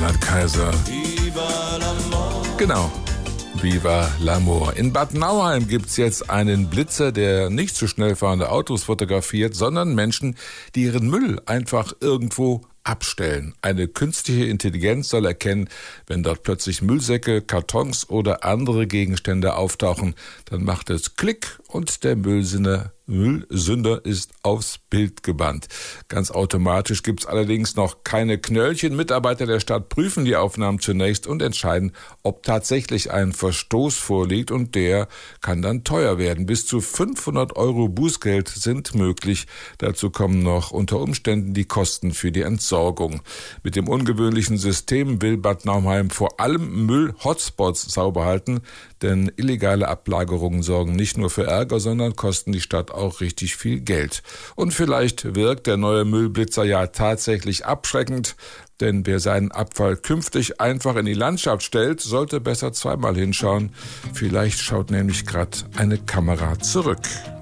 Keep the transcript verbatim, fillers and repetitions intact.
Roland Kaiser. Genau. Viva l'Amour. In Bad Nauheim gibt's jetzt einen Blitzer, der nicht zu schnell fahrende Autos fotografiert, sondern Menschen, die ihren Müll einfach irgendwo abstellen. Eine künstliche Intelligenz soll erkennen, wenn dort plötzlich Müllsäcke, Kartons oder andere Gegenstände auftauchen, dann macht es Klick und der Müllsünder, Müllsünder ist aufs Bild gebannt. Ganz automatisch gibt's allerdings noch keine Knöllchen. Mitarbeiter der Stadt prüfen die Aufnahmen zunächst und entscheiden, ob tatsächlich ein Verstoß vorliegt, und der kann dann teuer werden. Bis zu fünfhundert Euro Bußgeld sind möglich. Dazu kommen noch unter Umständen die Kosten für die Entsorgung. Mit dem ungewöhnlichen System will Bad Nauheim vor allem Müll-Hotspots sauber halten, denn illegale Ablagerungen sorgen nicht nur für Ärger, sondern kosten die Stadt auch richtig viel Geld. Und vielleicht wirkt der neue Müllblitzer ja tatsächlich abschreckend, denn wer seinen Abfall künftig einfach in die Landschaft stellt, sollte besser zweimal hinschauen. Vielleicht schaut nämlich gerade eine Kamera zurück.